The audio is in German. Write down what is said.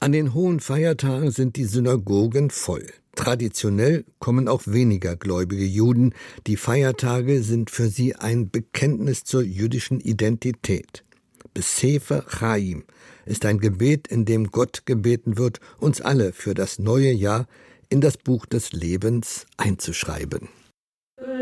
An den hohen Feiertagen sind die Synagogen voll. Traditionell kommen auch weniger gläubige Juden. Die Feiertage sind für sie ein Bekenntnis zur jüdischen Identität. Besefer Chaim ist ein Gebet, in dem Gott gebeten wird, uns alle für das neue Jahr in das Buch des Lebens einzuschreiben.